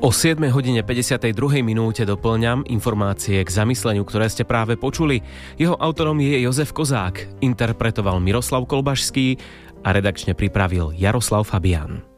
O 7:52 doplňam informácie k zamysleniu, ktoré ste práve počuli. Jeho autorom je Jozef Kozák, interpretoval Miroslav Kolbašský a redakčne pripravil Jaroslav Fabián.